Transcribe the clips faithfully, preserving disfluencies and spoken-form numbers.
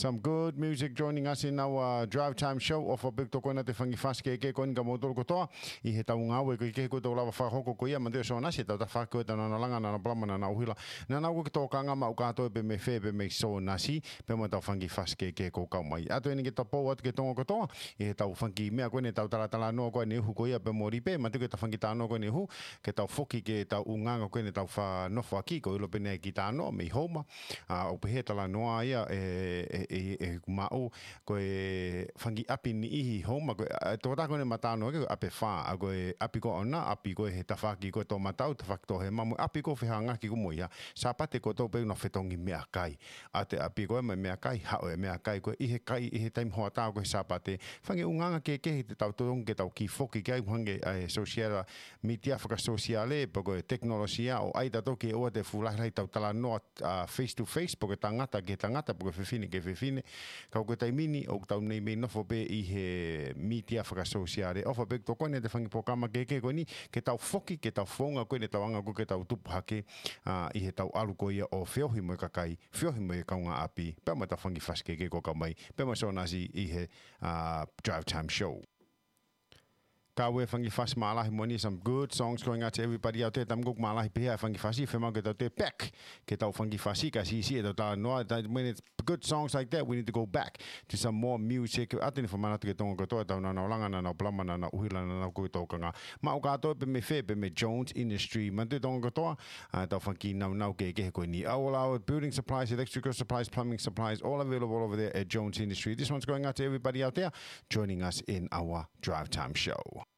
Some good music joining us in our drive time show of a big tokona te whangi whaske ke koni ka motoro kotoa I he tau ngawe ko I ke ko tau lawa whakahoko ko ia ma deo so nasi tau ta whakoe tau nana langa nana plamana na uhila na nau ko tōkanga ma ukato pe me whe pe me so nasi pe mo tau whangi whaske ke ko kau mai ato eni ke tau pō atu ke tonga kotoa I he tau whangi mea koe ne tau tala tala noa koe ne uhu ko ia pe mo ripe ma tuke tau whangi tā noa koe ne uhu ke tau whoki ke tau unganga koe ne tau wha nofo aki ko ilo pe ne ki tā noa me homa o pe he tala noa ia e e e mao ko e whangi api ni ihi homa ko tō tako ne matano ke ape wha a ko e api ko ona api ko he tawhaki ko tō matau tawhaki tō he mamu api ko whihanga ki ko moia sa pate ko tō pe no whetongi mea kai a te api ko e mai mea kai hao e mea kai ko i he kai i he taim hoa tāo ko he sa pate whangi unganga ke ke he te tau tōng ke tau ki whoki ke ai hange e sosiala mitia whaka sosiale po ko e teknolosia o aita tō ke oa te fulahrai tau tala noa face to face po ke tangata ke tangata po ke whiwhine ke whiwhine kau ko tai mini o tau nei me nofo pe I he mitia whaka sosiare ofa pe to koe ne te whangi pokama ke ke koe ni ke tau whoki ke tau whonga koe ne tau anga koe ke tau tupuhake uh, I he tau alu koe ia o whiohi mo kakai whiohi mo e kaunga api pe ma tau whangi whaske ke ko mai pe ma so nasi I he uh, drive time show. Kawe whangi whasi maalahi moni some good songs going out to everybody out there tamguk maalahi pehea whangi whasi whema ke tau te back ke tau whangi whasi ka si si e tau tā noa when it's good songs like that we need to go back to some more music atini whamanatu ke tonga katoa tau nanau langa nanau plama nanau uhila nanau koe tōkanga ma o katoa pe me whe pe me Jones Industry man te tonga katoa tau whangi nau nau ke ke he koe ni all our building supplies electrical supplies plumbing supplies all available over there at Jones Industry. This one's going out to everybody out there joining us in our drive time show.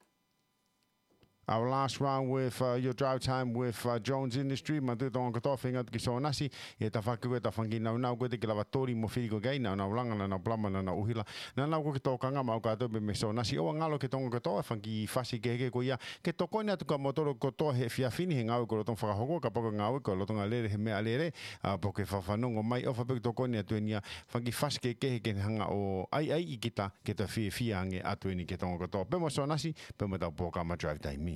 Our last round with uh, your drive time with uh, Jones Industry. Ma tu tonga katoa whenga ki so nasi. E ta whaki koe ta whangi nau nau koe te ki lawa tori mo whiri ko gai nau nau langa nau plama nau uhila. Nau nau koe ki tōkanga ma o katoa pe me so nasi. Oa ngalo ke tonga katoa whangi whasi ke heke ko ia. Ke toko ina tuka motoro katoa he whiawhini he ngawe ko rotong whakahoko. Ka poko ngawe ko rotonga lere he mea lere. Uh, po ke whawhanongo mai. Ofa pe toko ina tuenia whangi whasi ke ke heke hanga o ai ai i kita ke ta whia whia ange atu ini ke tonga katoa. Pe mo so nasi. Pe mo tau pōkama drive time me.